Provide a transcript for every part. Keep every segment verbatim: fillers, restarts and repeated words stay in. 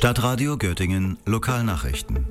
Stadtradio Göttingen Lokalnachrichten.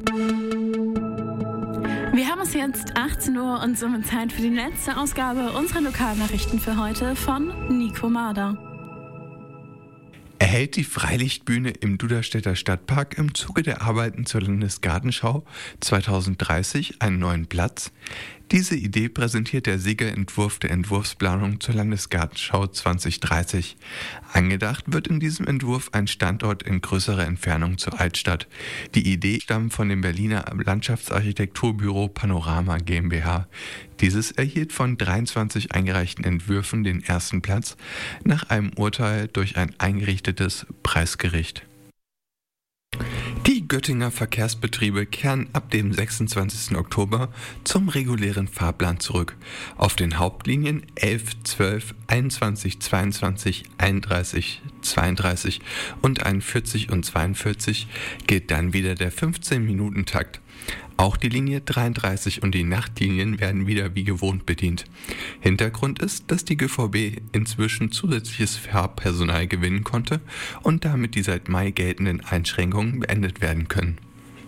Wir haben es jetzt achtzehn Uhr und somit Zeit für die letzte Ausgabe unserer Lokalnachrichten für heute von Nico Mader. Erhält die Freilichtbühne im Duderstädter Stadtpark im Zuge der Arbeiten zur Landesgartenschau zwanzig dreißig einen neuen Platz? Diese Idee präsentiert der Siegerentwurf der Entwurfsplanung zur Landesgartenschau zwanzig dreißig. Angedacht wird in diesem Entwurf ein Standort in größerer Entfernung zur Altstadt. Die Idee stammt von dem Berliner Landschaftsarchitekturbüro Panorama GmbH. Dieses erhielt von dreiundzwanzig eingereichten Entwürfen den ersten Platz nach einem Urteil durch ein eingerichtetes Preisgericht. Die Göttinger Verkehrsbetriebe kehren ab dem sechsundzwanzigsten Oktober zum regulären Fahrplan zurück. Auf den Hauptlinien elf, zwölf, einundzwanzig, zweiundzwanzig, einunddreißig, zweiunddreißig und einundvierzig und zweiundvierzig gilt dann wieder der fünfzehn-Minuten-Takt. Auch die Linie dreiunddreißig und die Nachtlinien werden wieder wie gewohnt bedient. Hintergrund ist, dass die G V B inzwischen zusätzliches Fahrpersonal gewinnen konnte und damit die seit Mai geltenden Einschränkungen beendet werden können.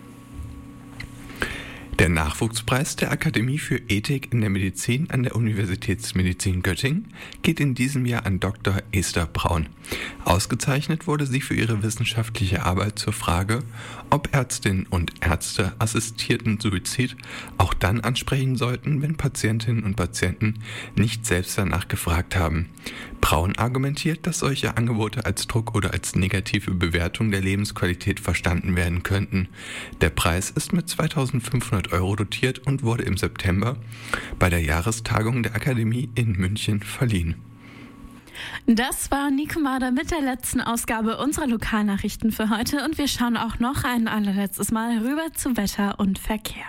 Der Nachwuchspreis der Akademie für Ethik in der Medizin an der Universitätsmedizin Göttingen geht in diesem Jahr an Doktor Esther Braun. Ausgezeichnet wurde sie für ihre wissenschaftliche Arbeit zur Frage, ob Ärztinnen und Ärzte assistierten Suizid auch dann ansprechen sollten, wenn Patientinnen und Patienten nicht selbst danach gefragt haben. Braun argumentiert, dass solche Angebote als Druck oder als negative Bewertung der Lebensqualität verstanden werden könnten. Der Preis ist mit zweitausendfünfhundert Euro dotiert und wurde im September bei der Jahrestagung der Akademie in München verliehen. Das war Nico Mader mit der letzten Ausgabe unserer Lokalnachrichten für heute und wir schauen auch noch ein allerletztes Mal rüber zu Wetter und Verkehr.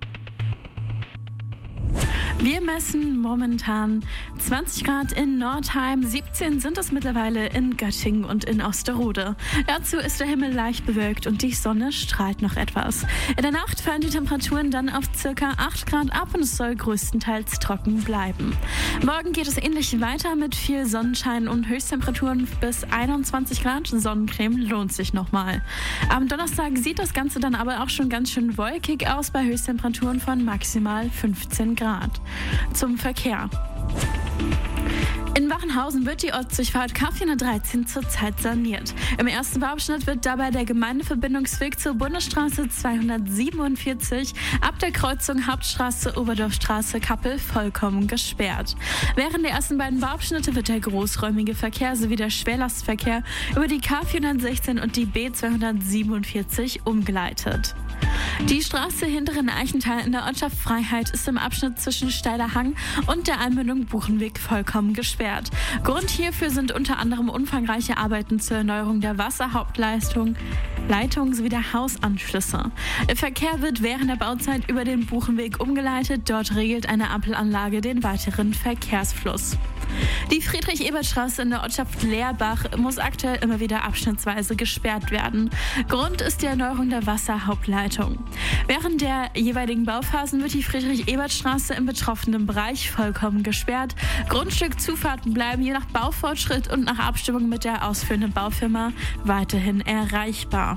Wir messen momentan zwanzig Grad in Nordheim, siebzehn sind es mittlerweile in Göttingen und in Osterode. Dazu ist der Himmel leicht bewölkt und die Sonne strahlt noch etwas. In der Nacht fallen die Temperaturen dann auf ca. acht Grad ab und es soll größtenteils trocken bleiben. Morgen geht es ähnlich weiter mit viel Sonnenschein und Höchsttemperaturen bis einundzwanzig Grad. Sonnencreme lohnt sich nochmal. Am Donnerstag sieht das Ganze dann aber auch schon ganz schön wolkig aus bei Höchsttemperaturen von maximal fünfzehn Grad. Zum Verkehr. In Wachenhausen wird die Ortsdurchfahrt K vierhundertdreizehn zurzeit saniert. Im ersten Bauabschnitt wird dabei der Gemeindeverbindungsweg zur Bundesstraße zweihundertsiebenundvierzig ab der Kreuzung Hauptstraße Oberdorfstraße Kappel vollkommen gesperrt. Während der ersten beiden Bauabschnitte wird der großräumige Verkehr sowie der Schwerlastverkehr über die K vierhundertsechzehn und die B zweihundertsiebenundvierzig umgeleitet. Die Straße Hinteren Eichental in der Ortschaft Freiheit ist im Abschnitt zwischen Steiler Hang und der Einmündung Buchenweg vollkommen gesperrt. Grund hierfür sind unter anderem umfangreiche Arbeiten zur Erneuerung der Wasserhauptleitung Leitung sowie der Hausanschlüsse. Der Verkehr wird während der Bauzeit über den Buchenweg umgeleitet. Dort regelt eine Ampelanlage den weiteren Verkehrsfluss. Die Friedrich-Ebert-Straße in der Ortschaft Leerbach muss aktuell immer wieder abschnittsweise gesperrt werden. Grund ist die Erneuerung der Wasserhauptleitung. Während der jeweiligen Bauphasen wird die Friedrich-Ebert-Straße im betroffenen Bereich vollkommen gesperrt. Grundstückzufahrten bleiben je nach Baufortschritt und nach Abstimmung mit der ausführenden Baufirma weiterhin erreichbar.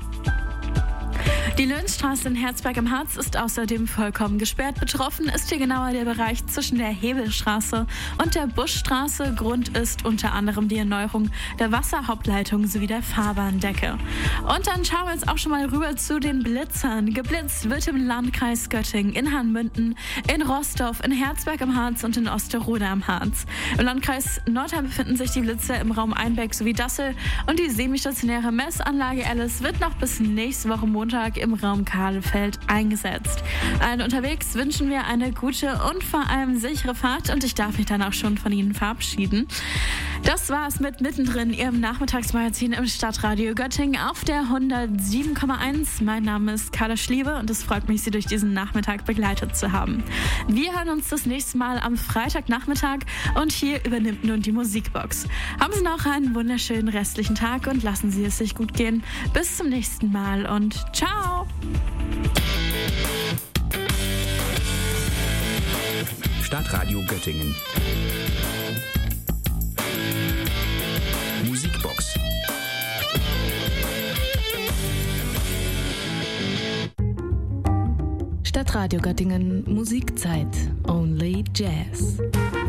Die Löhnstraße in Herzberg im Harz ist außerdem vollkommen gesperrt. Betroffen ist hier genauer der Bereich zwischen der Hebelstraße und der Buschstraße. Grund ist unter anderem die Erneuerung der Wasserhauptleitung sowie der Fahrbahndecke. Und dann schauen wir jetzt auch schon mal rüber zu den Blitzern. Geblitzt wird im Landkreis Göttingen, in Hahnmünden, in Rostorf, in Herzberg im Harz und in Osterode am Harz. Im Landkreis Nordheim befinden sich die Blitzer im Raum Einbeck sowie Dassel und die semistationäre Messanlage Alice wird noch bis nächste Woche Montag im Raum Kahlefeld eingesetzt. Allen unterwegs wünschen wir eine gute und vor allem sichere Fahrt und ich darf mich dann auch schon von Ihnen verabschieden. Das war's mit Mittendrin, Ihrem Nachmittagsmagazin im Stadtradio Göttingen auf der hundertsieben Komma eins. Mein Name ist Carla Schliebe und es freut mich, Sie durch diesen Nachmittag begleitet zu haben. Wir hören uns das nächste Mal am Freitagnachmittag und hier übernimmt nun die Musikbox. Haben Sie noch einen wunderschönen restlichen Tag und lassen Sie es sich gut gehen. Bis zum nächsten Mal und ciao! Stadtradio Göttingen. Musikbox. Stadtradio Göttingen Musikzeit. Only Jazz.